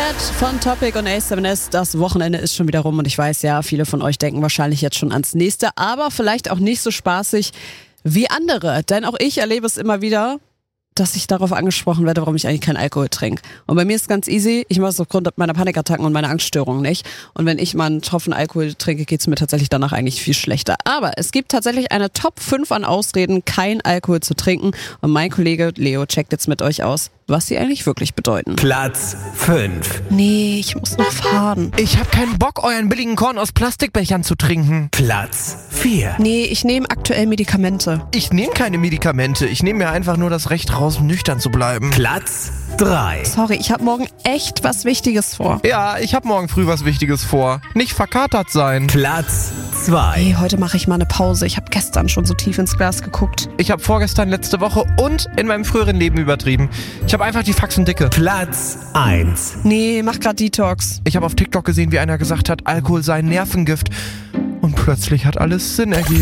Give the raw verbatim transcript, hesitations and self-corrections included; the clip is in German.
Cat von Topic und A seven S. Das Wochenende ist schon wieder rum und ich weiß ja, viele von euch denken wahrscheinlich jetzt schon ans nächste, aber vielleicht auch nicht so spaßig wie andere. Denn auch ich erlebe es immer wieder, dass ich darauf angesprochen werde, warum ich eigentlich keinen Alkohol trinke. Und bei mir ist es ganz easy, ich mache es aufgrund meiner Panikattacken und meiner Angststörungen nicht. Und wenn ich mal einen Tropfen Alkohol trinke, geht es mir tatsächlich danach eigentlich viel schlechter. Aber es gibt tatsächlich eine Top fünf an Ausreden, kein Alkohol zu trinken. Und mein Kollege Leo checkt jetzt mit euch aus, was sie eigentlich wirklich bedeuten. Platz fünf. Nee, ich muss noch fahren. Ich hab keinen Bock, euren billigen Korn aus Plastikbechern zu trinken. Platz vier. Nee, ich nehme aktuell Medikamente. Ich nehme keine Medikamente. Ich nehme mir einfach nur das Recht raus, nüchtern zu bleiben. Platz drei. Sorry, ich habe morgen echt was Wichtiges vor. Ja, ich hab morgen früh was Wichtiges vor. Nicht verkatert sein. Platz zwei. Hey, heute mache ich mal eine Pause. Ich habe gestern schon so tief ins Glas geguckt. Ich habe vorgestern, letzte Woche und in meinem früheren Leben übertrieben. Ich habe einfach die Faxen dicke. Platz eins. Nee, mach grad Detox. Ich habe auf TikTok gesehen, wie einer gesagt hat, Alkohol sei ein Nervengift. Und plötzlich hat alles Sinn ergeben.